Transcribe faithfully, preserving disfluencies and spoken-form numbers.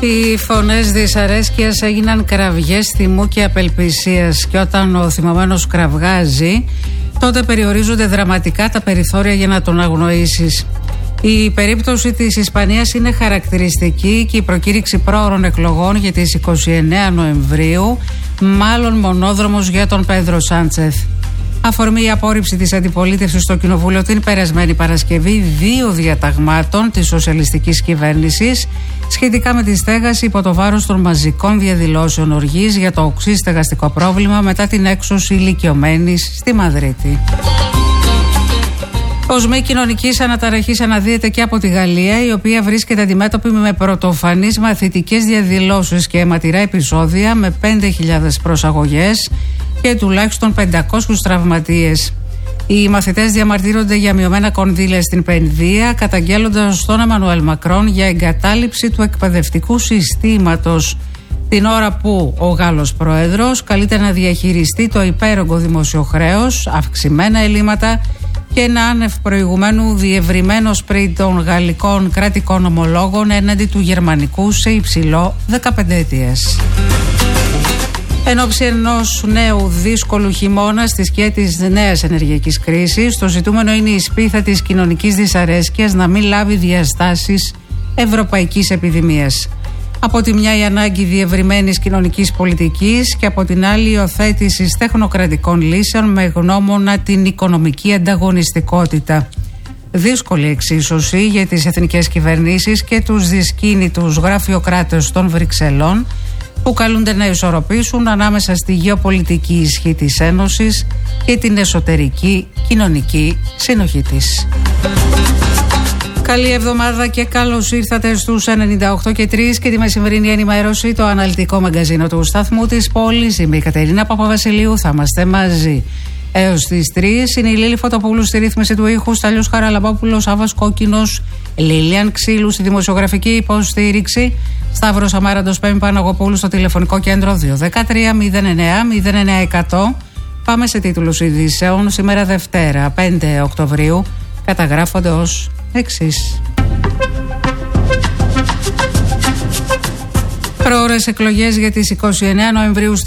Οι φωνές δυσαρέσκειας έγιναν κραυγές θυμού και απελπισίας, και όταν ο θυμωμένος κραυγάζει, τότε περιορίζονται δραματικά τα περιθώρια για να τον αγνοήσεις. Η περίπτωση της Ισπανίας είναι χαρακτηριστική και η προκήρυξη πρόωρων εκλογών για τις είκοσι εννέα Νοεμβρίου μάλλον μονόδρομος για τον Πέδρο Σάντσεθ. Αφορμή η απόρριψη της αντιπολίτευσης στο Κοινοβούλιο την περασμένη Παρασκευή δύο διαταγμάτων της σοσιαλιστικής κυβέρνησης σχετικά με τη στέγαση υπό το βάρος των μαζικών διαδηλώσεων οργής για το οξύ στεγαστικό πρόβλημα μετά την έξωση ηλικιωμένης στη Μαδρίτη. Οσμή κοινωνικής αναταραχής αναδύεται και από τη Γαλλία, η οποία βρίσκεται αντιμέτωπη με πρωτοφανείς μαθητικές διαδηλώσεις και αιματηρά επεισόδια με πέντε χιλιάδες προσαγωγές και τουλάχιστον πεντακόσιους τραυματίες. Οι μαθητές διαμαρτύρονται για μειωμένα κονδύλια στην παιδεία, καταγγέλλοντας τον Εμμανουέλ Μακρόν για εγκατάλειψη του εκπαιδευτικού συστήματος, την ώρα που ο Γάλλος Πρόεδρος καλείται να διαχειριστεί το υπέρογκο δημόσιο χρέος, αυξημένα ελλείμματα και ένα άνευ προηγουμένου διευρυμένο σπριν των γαλλικών κρατικών ομολόγων έναντι του γερμανικού σε υψηλό δεκαπενταετίες. Εν ώψη ενός νέου δύσκολου χειμώνα στη σκιά της νέας ενεργειακής κρίσης, το ζητούμενο είναι η σπίθα της κοινωνικής δυσαρέσκειας να μην λάβει διαστάσεις ευρωπαϊκής επιδημίας. Από τη μια η ανάγκη διευρυμένης κοινωνικής πολιτικής και από την άλλη η υιοθέτηση τεχνοκρατικών λύσεων με γνώμονα την οικονομική ανταγωνιστικότητα. Δύσκολη εξίσωση για τις εθνικές κυβερνήσεις και τους δυσκίνητους γραφειοκράτες των Βρυξελών, που καλούνται να ισορροπήσουν ανάμεσα στη γεωπολιτική ισχύ της Ένωσης και την εσωτερική κοινωνική συνοχή της. Καλή εβδομάδα και καλώς ήρθατε στους ενενήντα οκτώ και τρία και τη μεσημερινή ενημέρωση, το αναλυτικό μαγκαζίνο του σταθμού της πόλης. Είμαι η Κατερίνα Παπαβασιλείου, θα είμαστε μαζί έως τις τρεις. Είναι η Λίλη Φωτοπούλου στη ρύθμιση του ήχου, Στέλιος Χαραλαμπόπουλος, Άβας Κόκκινος, Λίλιαν Ξύλου στη δημοσιογραφική υποστήριξη, Σταύρος Αμάραντος, Πέμπη Παναγοπούλου στο τηλεφωνικό κέντρο δύο ένα τρία μηδέν εννέα μηδέν εννέα εκατό. Πάμε σε τίτλους ειδήσεων. Σήμερα Δευτέρα πέντε Οκτωβρίου καταγράφονται ως εξής. Προώρες εκλογές για τις είκοσι εννέα Νοεμβρίου